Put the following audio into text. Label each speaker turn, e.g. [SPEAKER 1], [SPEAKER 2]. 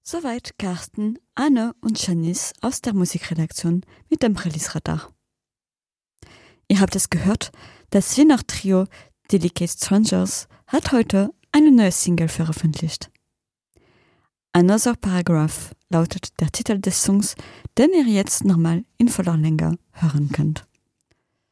[SPEAKER 1] Soweit Carsten, Anne und Janice aus der Musikredaktion mit dem Release-Radar. Ihr habt es gehört, das Wiener Trio Delicate Strangers hat heute eine neue Single veröffentlicht. Another Paragraph lautet der Titel des Songs, den ihr jetzt nochmal in voller Länge hören könnt.